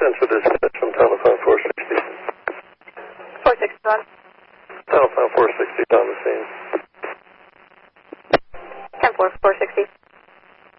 Central Dispatch from telephone 460. 461. Telephone 460 on the scene. 10-4, 460.